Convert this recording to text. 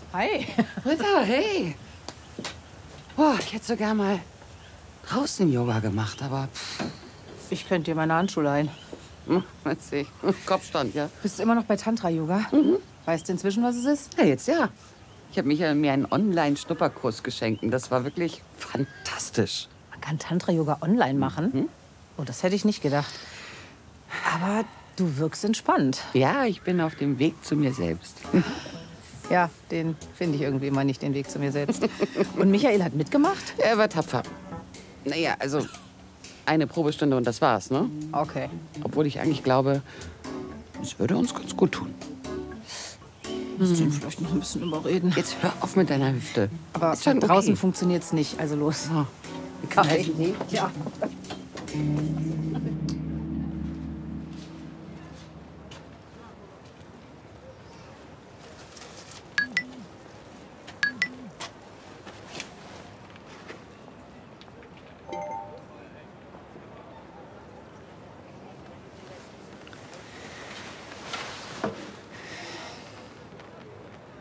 Hi. Britta, hey. Boah, ich hätte sogar mal draußen Yoga gemacht, aber Ich könnte dir meine Handschuhe leihen. weiß ich. Kopfstand, ja. Bist du immer noch bei Tantra-Yoga? Weißt du inzwischen, was es ist? Ja, jetzt ja. Ich habe mir einen Online-Schnupperkurs geschenkt und das war wirklich fantastisch. Man kann Tantra-Yoga online machen? Oh, das hätte ich nicht gedacht. Aber du wirkst entspannt. Ja, ich bin auf dem Weg zu mir selbst. Ja, den finde ich irgendwie immer nicht, den Weg zu mir selbst. Und Michael hat mitgemacht? Er war tapfer. Naja, also eine Probestunde und das war's, ne? Okay. Obwohl ich eigentlich glaube, es würde uns ganz gut tun. Müsst ihn vielleicht noch ein bisschen überreden. Jetzt hör auf mit deiner Hüfte. Aber Ist schon draußen okay. funktioniert's nicht, also los. Oh. Kaffee? Tee? Ja.